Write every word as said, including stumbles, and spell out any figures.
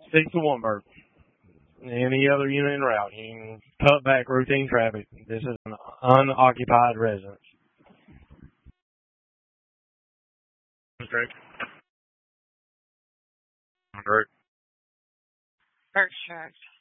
six to one bird. Any other unit en route, you can cut back routine traffic. This is an unoccupied residence. Drake. Drake. Birch Church.